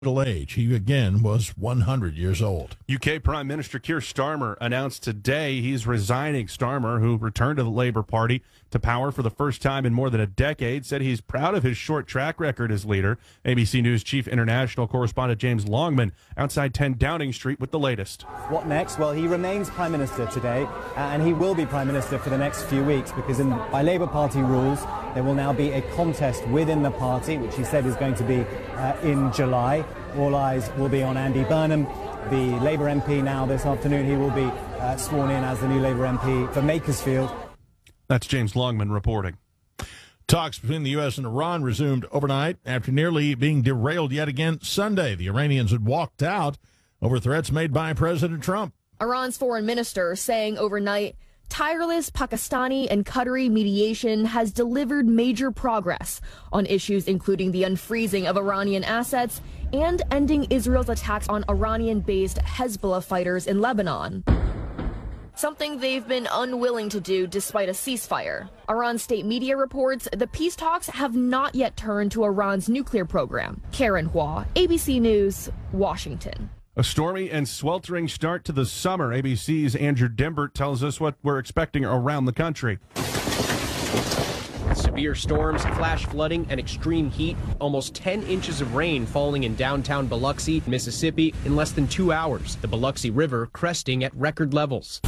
age. He again was 100 years old. UK Prime Minister Keir Starmer announced today he's resigning. Starmer, who returned to the Labour Party to power for the first time in more than a decade, said he's proud of his short track record as leader. ABC News chief international correspondent James Longman outside 10 Downing Street with the latest. What next? Well, he remains Prime Minister today, and he will be Prime Minister for the next few weeks because by Labour Party rules, there will now be a contest within the party, which he said is going to be in July. All eyes will be on Andy Burnham, the Labour MP now this afternoon. He will be sworn in as the new Labour MP for Makersfield. That's James Longman reporting. Talks between the U.S. and Iran resumed overnight after nearly being derailed yet again Sunday. The Iranians had walked out over threats made by President Trump. Iran's foreign minister saying overnight, tireless Pakistani and Qatari mediation has delivered major progress on issues including the unfreezing of Iranian assets and ending Israel's attacks on Iranian-based Hezbollah fighters in Lebanon. Something they've been unwilling to do despite a ceasefire. Iran state media reports the peace talks have not yet turned to Iran's nuclear program. Karen Hua, ABC News, Washington. A stormy and sweltering start to the summer. ABC's Andrew Dimbert tells us what we're expecting around the country. Severe storms, flash flooding, and extreme heat. Almost 10 inches of rain falling in downtown Biloxi, Mississippi in less than 2 hours. The Biloxi River cresting at record levels.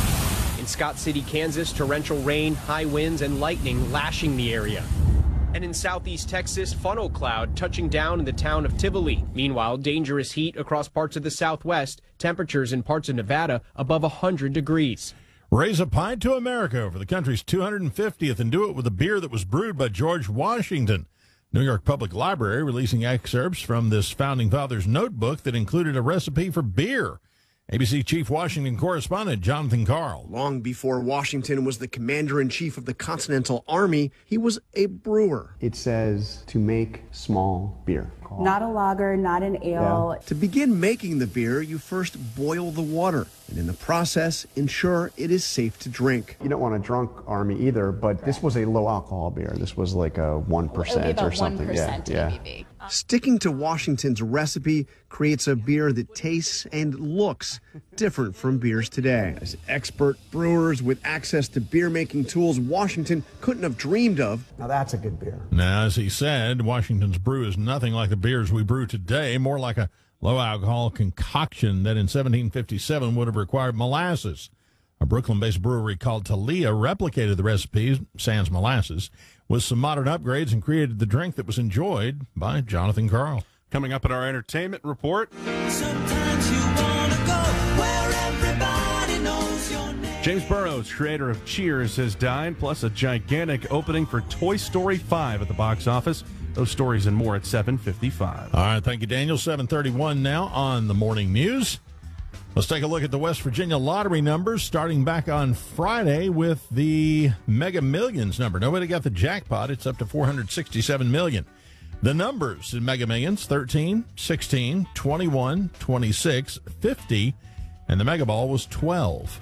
In Scott City, Kansas, torrential rain, high winds, and lightning lashing the area. And in southeast Texas, funnel cloud touching down in the town of Tivoli. Meanwhile, dangerous heat across parts of the southwest. Temperatures in parts of Nevada above 100 degrees. Raise a pint to America for the country's 250th and do it with a beer that was brewed by George Washington. New York Public Library releasing excerpts from this founding father's notebook that included a recipe for beer. ABC Chief Washington correspondent Jonathan Karl. Long before Washington was the commander-in-chief of the Continental Army, he was a brewer. It says to make small beer. Not a lager, not an ale. Yeah. To begin making the beer, you first boil the water, and in the process, ensure it is safe to drink. You don't want a drunk army either, but this was a low-alcohol beer. This was like a 1% or something. 1% ABV. Sticking to Washington's recipe creates a beer that tastes and looks different from beers today. As expert brewers with access to beer-making tools Washington couldn't have dreamed of. Now that's a good beer. Now, as he said, Washington's brew is nothing like the beers we brew today, more like a low-alcohol concoction that in 1757 would have required molasses. A Brooklyn-based brewery called Talia replicated the recipe, sans molasses, with some modern upgrades and created the drink that was enjoyed by Jonathan Karl. Coming up in our entertainment report, sometimes you wanna go where everybody knows your name. James Burrows, creator of Cheers, has died, plus a gigantic opening for Toy Story 5 at the box office. Those stories and more at 7:55. All right, thank you, Daniel. 7:31 now on the Morning News. Let's take a look at the West Virginia lottery numbers, starting back on Friday with the Mega Millions number. Nobody got the jackpot. It's up to $467 million. The numbers in Mega Millions, 13, 16, 21, 26, 50, and the Mega Ball was 12.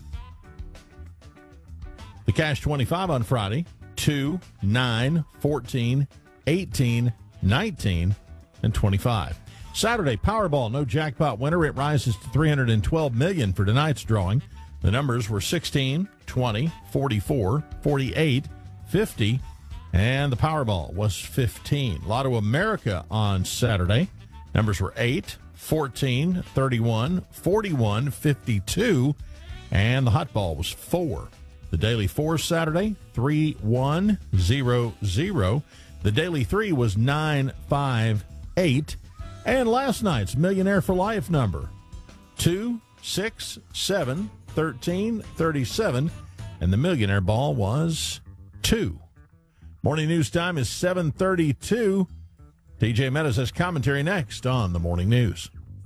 The Cash 25 on Friday, 2, 9, 14, 18, 19, and 25. Saturday, Powerball, no jackpot winner. It rises to $312 million for tonight's drawing. The numbers were 16, 20, 44, 48, 50, and the Powerball was 15. Lotto America on Saturday. Numbers were 8, 14, 31, 41, 52, and the hot ball was 4. The Daily 4 Saturday, 3, 1, 0, 0. The Daily 3 was 9, 5, 8. And last night's Millionaire for Life number, 2, 6, 7, 13, 37, and the Millionaire Ball was 2. Morning news time is 7:32. TJ Meadows has commentary next on the Morning News.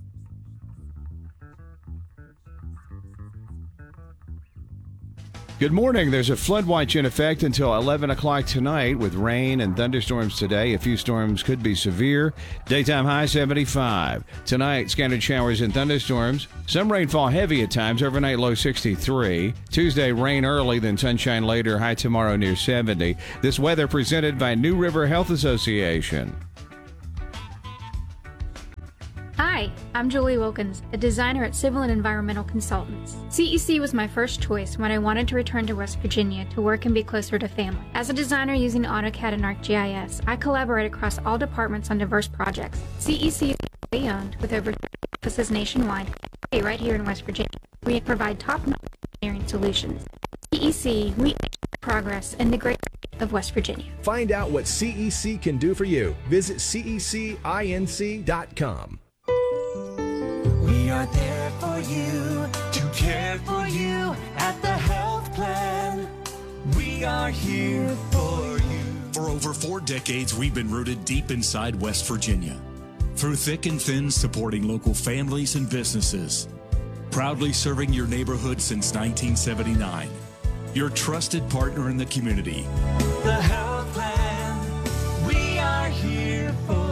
Good morning. There's a flood watch in effect until 11 o'clock tonight with rain and thunderstorms today. A few storms could be severe. Daytime high 75. Tonight, scattered showers and thunderstorms. Some rainfall heavy at times. Overnight low 63. Tuesday, rain early, then sunshine later. High tomorrow near 70. This weather presented by New River Health Association. Hi, I'm Julie Wilkins, a designer at Civil and Environmental Consultants. CEC was my first choice when I wanted to return to West Virginia to work and be closer to family. As a designer using AutoCAD and ArcGIS, I collaborate across all departments on diverse projects. CEC is locally owned with over 30 offices nationwide, right here in West Virginia. We provide top-notch engineering solutions. CEC, we progress in the great state of West Virginia. Find out what CEC can do for you. Visit cecinc.com. We are there for you, to care for you at the health plan. We are here for you. For over 4 decades, we've been rooted deep inside West Virginia. Through thick and thin, supporting local families and businesses. Proudly serving your neighborhood since 1979. Your trusted partner in the community. The health plan, we are here for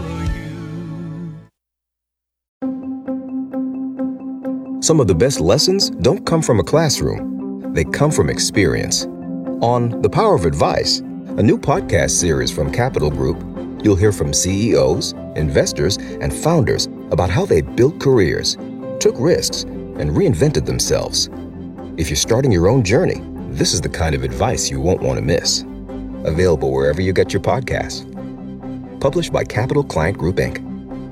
you. Some of the best lessons don't come from a classroom. They come from experience. On The Power of Advice, a new podcast series from Capital Group, you'll hear from CEOs, investors, and founders about how they built careers, took risks, and reinvented themselves. If you're starting your own journey, this is the kind of advice you won't want to miss. Available wherever you get your podcasts. Published by Capital Client Group, Inc.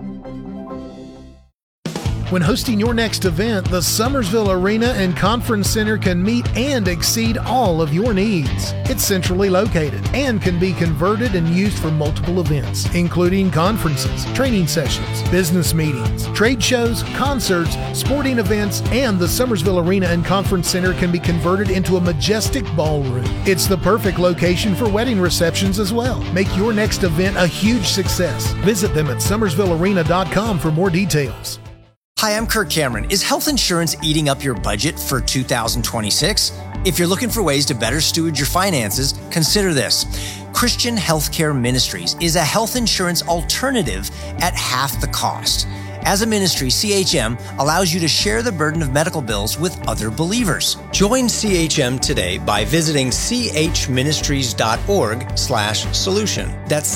When hosting your next event, the Summersville Arena and Conference Center can meet and exceed all of your needs. It's centrally located and can be converted and used for multiple events, including conferences, training sessions, business meetings, trade shows, concerts, sporting events, and the Summersville Arena and Conference Center can be converted into a majestic ballroom. It's the perfect location for wedding receptions as well. Make your next event a huge success. Visit them at summersvillearena.com for more details. Hi, I'm Kirk Cameron. Is health insurance eating up your budget for 2026? If you're looking for ways to better steward your finances, consider this. Christian Healthcare Ministries is a health insurance alternative at half the cost. As a ministry, CHM allows you to share the burden of medical bills with other believers. Join CHM today by visiting chministries.org/solution. That's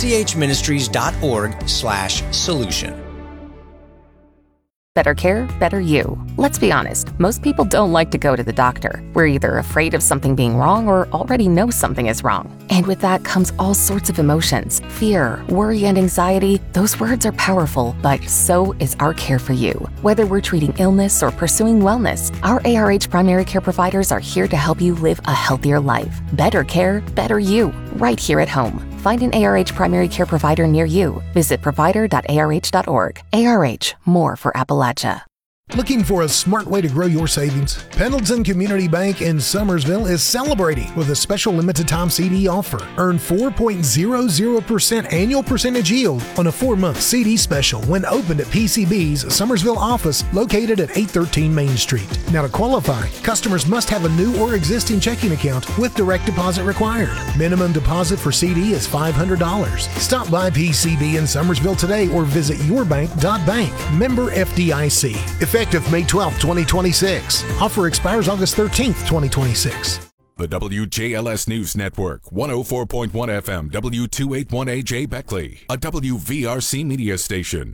chministries.org/solution. Better care, better you. Let's be honest, most people don't like to go to the doctor. We're either afraid of something being wrong or already know something is wrong. And with that comes all sorts of emotions. Fear, worry, and anxiety. Those words are powerful, but so is our care for you. Whether we're treating illness or pursuing wellness, our ARH primary care providers are here to help you live a healthier life. Better care, better you. Right here at home. Find an ARH primary care provider near you. Visit provider.arh.org. ARH, more for Appalachia. Looking for a smart way to grow your savings? Pendleton Community Bank in Summersville is celebrating with a special limited time CD offer. Earn 4.00% annual percentage yield on a 4-month CD special when opened at PCB's Summersville office located at 813 Main Street. Now to qualify, customers must have a new or existing checking account with direct deposit required. Minimum deposit for CD is $500. Stop by PCB in Summersville today or visit yourbank.bank. Member FDIC. Effective May 12, 2026. Offer expires August 13th, 2026. The WJLS News Network, 104.1 FM, W281AJ Beckley, a WVRC media station.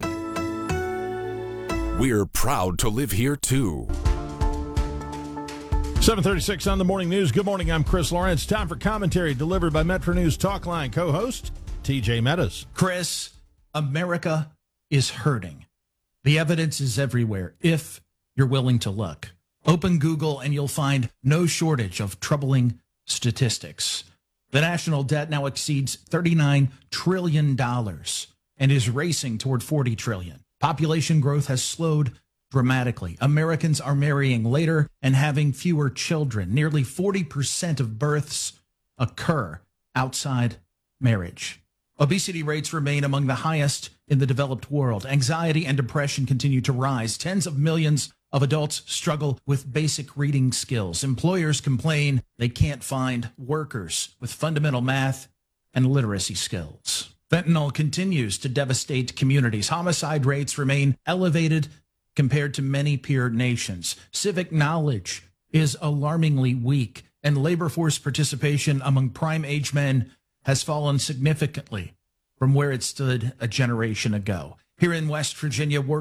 We're proud to live here, too. 7:36 on the Morning News. Good morning, I'm Chris Lawrence. Time for commentary delivered by Metro News Talkline co-host TJ Meadows. Chris, America is hurting. The evidence is everywhere, if you're willing to look. Open Google and you'll find no shortage of troubling statistics. The national debt now exceeds $39 trillion and is racing toward $40 trillion. Population growth has slowed dramatically. Americans are marrying later and having fewer children. Nearly 40% of births occur outside marriage. Obesity rates remain among the highest in the developed world. Anxiety and depression continue to rise. Tens of millions of adults struggle with basic reading skills. Employers complain they can't find workers with fundamental math and literacy skills. Fentanyl continues to devastate communities. Homicide rates remain elevated compared to many peer nations. Civic knowledge is alarmingly weak, and labor force participation among prime age men has fallen significantly from where it stood a generation ago. Here in West Virginia,